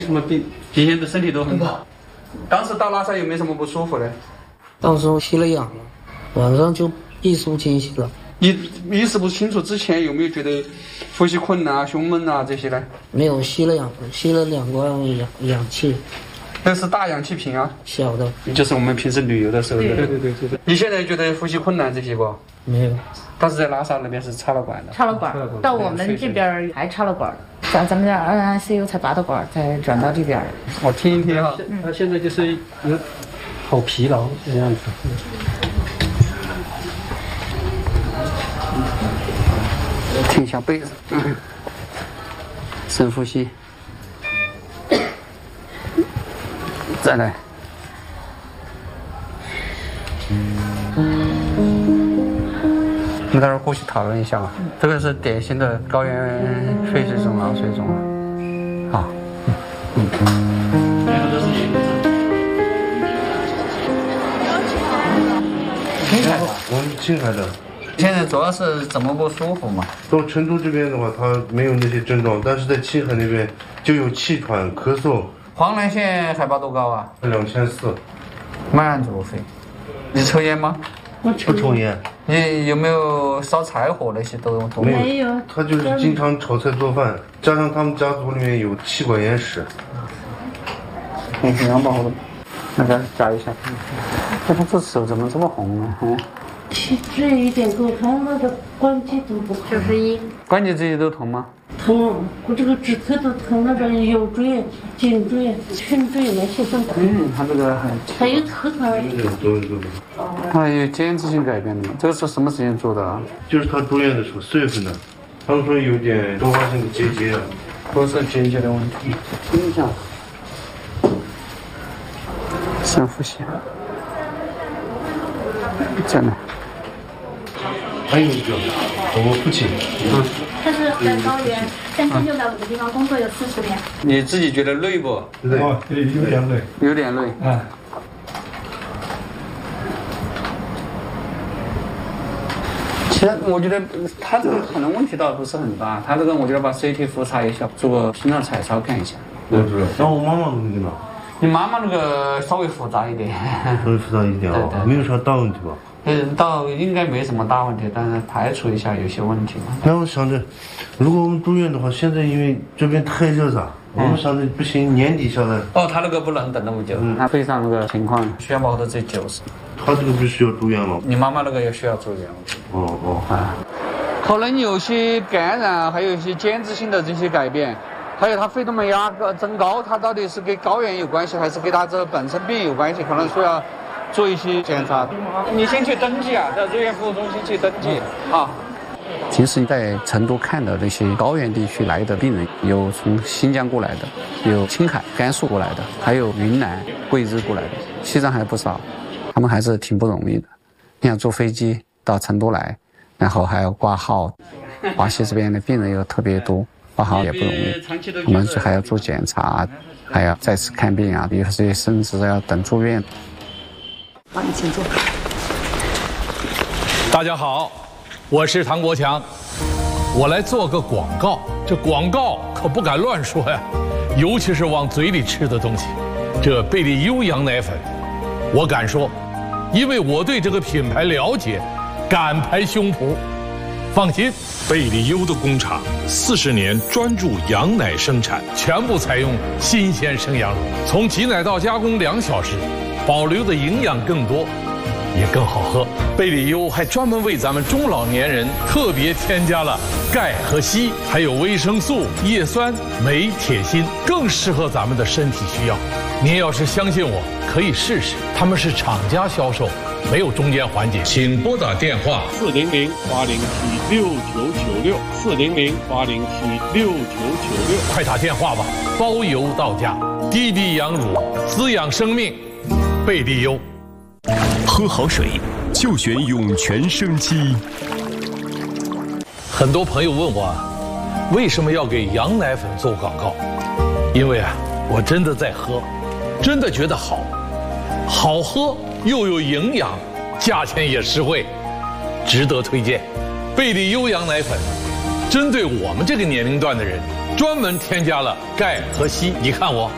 什么病？现在身体都很好。当时到拉萨有没有什么不舒服的？ 当时我吸了氧了，晚上就意识不清晰了。 意识不清楚之前有没有觉得呼吸困难啊、胸闷啊这些呢？ 没有，吸了氧，吸了2罐氧气。 那是大氧气瓶啊， 小的， 就是我们平时旅游的时候。 对。 你现在觉得呼吸困难这些不？ 没有。 当时在拉萨那边是插了管的。 插了管，到我们这边还插了管。咱们这 ICU 才拔的管，才转到这边。 我听一听哈。 他现在就是好疲劳这样子。 挺一下被子，深呼吸，再来。我们待会儿呼吸讨论一下吧。这个是典型的高原肺水肿、脑水肿啊。好， 我们青海的。 现在主要是怎么不舒服嘛？ 到成都这边的话，他没有那些症状，但是在青海那边就有气喘、咳嗽。 黄南县海拔多高啊 ？2400。 慢阻肺。你抽烟吗？ 不抽烟。 你有没有烧柴火那些都抽？ 没有。他就是经常炒菜做饭，加上他们家族里面有气管炎史。 挺阳宝的，那个夹一下。他这手怎么这么红啊？ 气这一点够痛，那个关节都不好。 91。 关节这些都疼吗？ 疼，我这个指头都疼，那个腰椎、颈椎、胸椎那些都疼。 他这个还有头疼。 他有间质性改变的吗？这个是什么时间做的啊？ 就是他住院的时候，4月份的。他们说有点多发性的结节啊。 不是结节的问题。听一下。深呼吸。再来。 还有一个，我父亲。 他是在高原3650的地方工作有40年。 你自己觉得累不？ 累， 有点累。 有点累。其实我觉得他这个可能问题倒不是很大，他这个我觉得把 CT 复查一下，做个心脏彩超看一下。 我知道。然后我妈妈那个呢？ 你妈妈那个稍微复杂一点。 稍微复杂一点啊，没有啥大问题吧？ 倒应该没什么大问题，但是排除一下有些问题嘛。 那我想着，如果我们住院的话，现在因为这边太热了，我们想着不行，年底下来。 哦，他那个不能等那么久，他肺上那个情况需要保到这90。 他这个必须要住院了。 你妈妈那个也需要住院。可能有些感染，还有一些间质性的这些改变。还有他肺动脉压增高，它到底是跟高原有关系，还是跟他这本身病有关系？可能需要做一些检查。你先去登记啊，在住院服务中心去登记啊。平时在成都看的那些高原地区来的病人，有从新疆过来的，有青海、甘肃过来的，还有云南、贵州过来的，西藏还不少。他们还是挺不容易的。你想坐飞机到成都来，然后还要挂号，华西这边的病人又特别多。挂号也不容易，我们还要做检查，还要再次看病啊，有些甚至要等住院。 好，你请坐。 大家好，我是唐国强，我来做个广告。这广告可不敢乱说呀，尤其是往嘴里吃的东西。这贝利优羊奶粉，我敢说，因为我对这个品牌了解，敢拍胸脯。放心，贝利优的工厂40年专注羊奶生产，全部采用新鲜生羊乳，从挤奶到加工2小时，保留的营养更多，也更好喝。贝利优还专门为咱们中老年人特别添加了钙和硒，还有维生素、叶酸、镁、铁、锌，更适合咱们的身体需要。您要是相信我，可以试试，他们是厂家销售，没有中间环节。请拨打电话400-807-6996，400-807-6996，快打电话吧，包邮到家。滴滴羊乳，滋养生命，贝利优。 喝好水就选涌泉生机。 很多朋友问我，为什么要给羊奶粉做广告？因为我真的在喝，真的觉得好喝又有营养，价钱也实惠，值得推荐。贝利优羊奶粉针对我们这个年龄段的人，专门添加了钙和硒。你看我